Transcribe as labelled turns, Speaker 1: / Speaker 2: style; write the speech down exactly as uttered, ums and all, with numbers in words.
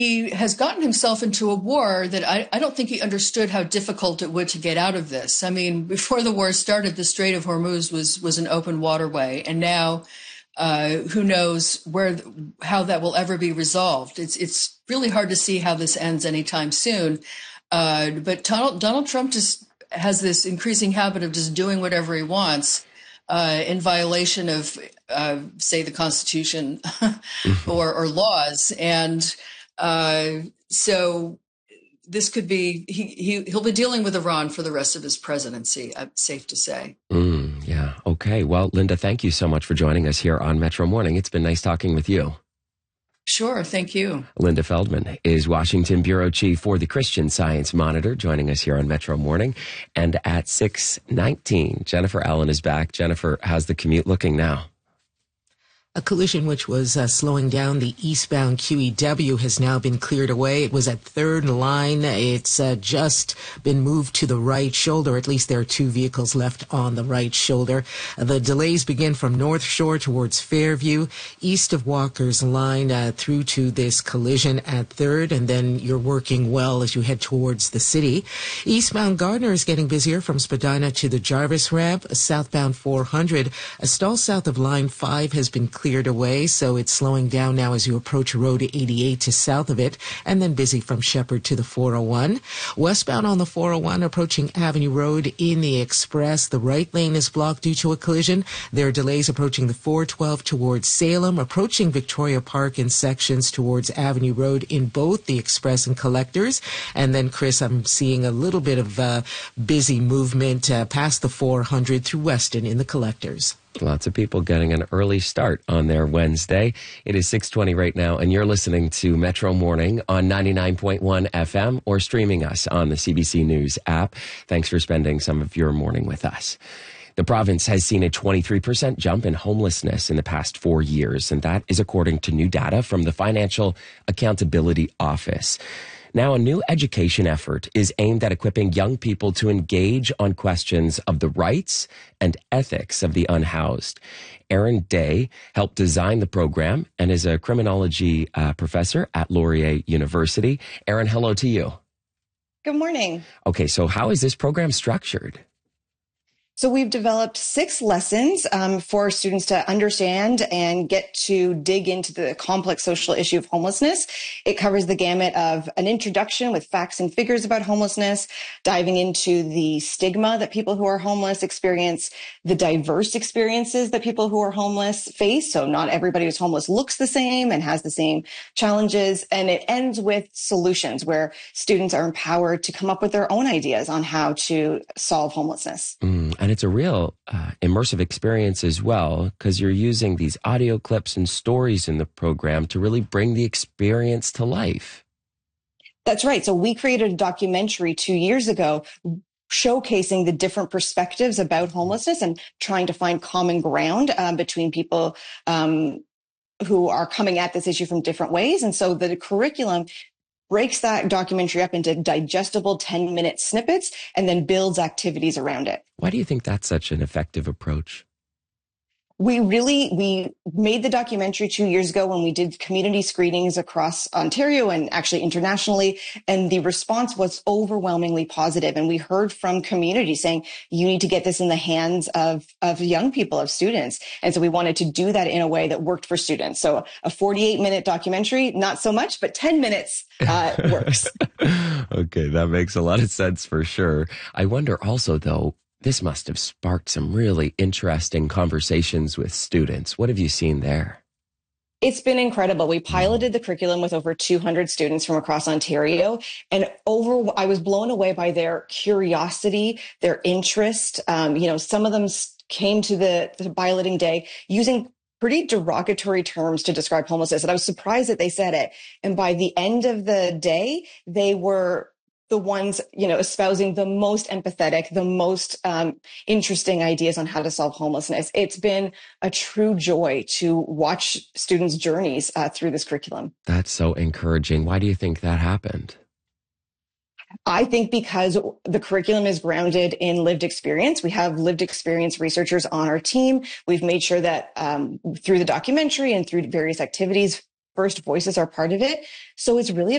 Speaker 1: he has gotten himself into a war that I, I don't think he understood how difficult it would to get out of this. I mean, before the war started, the Strait of Hormuz was was an open waterway, and now uh, who knows where how that will ever be resolved. It's it's really hard to see how this ends anytime soon. Uh, but Donald, Donald Trump just has this increasing habit of just doing whatever he wants uh, in violation of, uh, say, the Constitution or, or laws. And uh, so this could be, he, he, he'll be dealing with Iran for the rest of his presidency, uh, safe to say.
Speaker 2: Mm, yeah. Okay. Well, Linda, thank you so much for joining us here on Metro Morning. It's been nice talking with you.
Speaker 1: Sure. Thank you.
Speaker 2: Linda Feldman is Washington Bureau Chief for the Christian Science Monitor, joining us here on Metro Morning. And at six nineteen, Jennifer Allen is back. Jennifer, how's the commute looking now?
Speaker 3: A collision which was uh, slowing down the eastbound Q E W has now been cleared away. It was at Third Line. It's uh, just been moved to the right shoulder. At least there are two vehicles left on the right shoulder. Uh, the delays begin from North Shore towards Fairview, east of Walker's Line uh, through to this collision at Third, and then you're working well as you head towards the city. Eastbound Gardner is getting busier from Spadina to the Jarvis ramp. Southbound four hundred, a stall south of Line five has been cleared cleared away, so it's slowing down now as you approach Road eighty-eight to south of it, and then busy from Shepherd to the four oh one. Westbound on the four oh one, approaching Avenue Road in the Express, the right lane is blocked due to a collision. There are delays approaching the four twelve towards Salem, approaching Victoria Park in sections towards Avenue Road in both the Express and Collectors. And then, Chris, I'm seeing a little bit of uh, busy movement uh, past the four hundred through Weston in the Collectors.
Speaker 2: Lots of people getting an early start on their Wednesday. It is six twenty right now, and you're listening to Metro Morning on ninety-nine point one F M or streaming us on the C B C News app. Thanks for spending some of your morning with us. The province has seen a twenty-three percent jump in homelessness in the past four years, and that is according to new data from the Financial Accountability Office. Now, a new education effort is aimed at equipping young people to engage on questions of the rights and ethics of the unhoused. Erin Day helped design the program and is a criminology uh, professor at Laurier University. Erin, hello to you.
Speaker 4: Good morning.
Speaker 2: Okay, so how is this program structured?
Speaker 4: So we've developed six lessons um, for students to understand and get to dig into the complex social issue of homelessness. It covers the gamut of an introduction with facts and figures about homelessness, diving into the stigma that people who are homeless experience, the diverse experiences that people who are homeless face. So not everybody who's homeless looks the same and has the same challenges. And it ends with solutions where students are empowered to come up with their own ideas on how to solve homelessness.
Speaker 2: Mm, and it's a real uh, immersive experience as well, because you're using these audio clips and stories in the program to really bring the experience to life.
Speaker 4: That's right. So we created a documentary two years ago showcasing the different perspectives about homelessness and trying to find common ground um, between people um, who are coming at this issue from different ways. And so the curriculum breaks that documentary up into digestible ten minute snippets and then builds activities around it.
Speaker 2: Why do you think that's such an effective approach?
Speaker 4: We really, we made the documentary two years ago when we did community screenings across Ontario and actually internationally. And the response was overwhelmingly positive. And we heard from community saying, you need to get this in the hands of, of young people, of students. And so we wanted to do that in a way that worked for students. So a forty-eight minute documentary, not so much, but ten minutes uh, works.
Speaker 2: Okay, that makes a lot of sense for sure. I wonder also, though, this must have sparked some really interesting conversations with students. What have you seen there?
Speaker 4: It's been incredible. We piloted the curriculum with over two hundred students from across Ontario, and over, I was blown away by their curiosity, their interest. Um, you know, some of them came to the, the piloting day using pretty derogatory terms to describe homelessness, and I was surprised that they said it. And by the end of the day, they were the ones, you know, espousing the most empathetic, the most um, interesting ideas on how to solve homelessness. It's been a true joy to watch students' journeys uh, through this curriculum.
Speaker 2: That's so encouraging. Why do you think that happened?
Speaker 4: I think because the curriculum is grounded in lived experience. We have lived experience researchers on our team. We've made sure that um, through the documentary and through various activities, First Voices are part of it. So it's really